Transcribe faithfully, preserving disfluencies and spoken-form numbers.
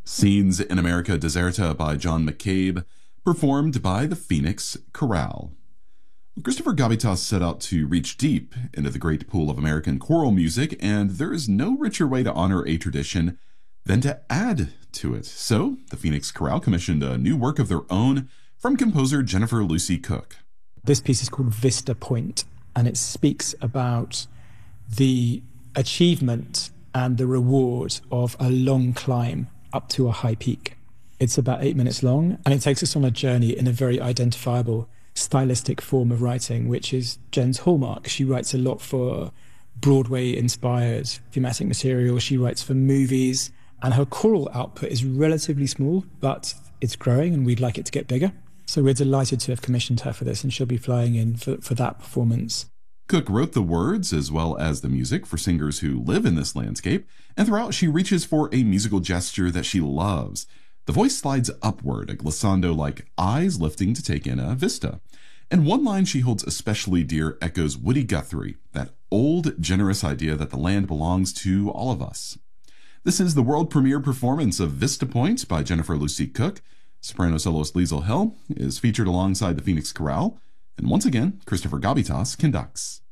Scenes in America Deserta by John McCabe, performed by the Phoenix Chorale. Christopher Gavitas set out to reach deep into the great pool of American choral music, and there is no richer way to honor a tradition than to add to it. So, the Phoenix Chorale commissioned a new work of their own from composer Jennifer Lucy Cook. This piece is called Vista Point, and it speaks about the achievement and the reward of a long climb up to a high peak. It's about eight minutes long, and it takes us on a journey in a very identifiable stylistic form of writing, which is Jen's hallmark. She writes a lot for Broadway-inspired thematic material. She writes for movies, and her choral output is relatively small, but it's growing, and we'd like it to get bigger. So we're delighted to have commissioned her for this, and she'll be flying in for, for that performance. Cook wrote the words as well as the music for singers who live in this landscape, and throughout she reaches for a musical gesture that she loves. The voice slides upward, a glissando like eyes lifting to take in a vista. And one line she holds especially dear echoes Woody Guthrie, that old, generous idea that the land belongs to all of us. This is the world premiere performance of Vista Point by Jennifer Lucy Cook. Soprano soloist Liesl Hill is featured alongside the Phoenix Chorale. And once again, Christopher Gavitas conducts.